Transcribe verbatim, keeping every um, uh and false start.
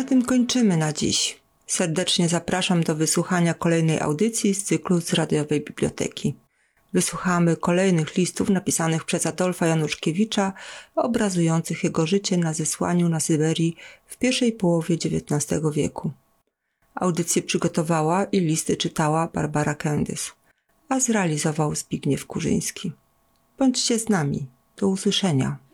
tym kończymy na dziś. Serdecznie zapraszam do wysłuchania kolejnej audycji z cyklu z Radiowej Biblioteki. Wysłuchamy kolejnych listów napisanych przez Adolfa Januszkiewicza, obrazujących jego życie na zesłaniu na Syberii w pierwszej połowie dziewiętnastego wieku. Audycję przygotowała i listy czytała Barbara Kędys, a zrealizował Zbigniew Kurzyński. Bądźcie z nami. Do usłyszenia.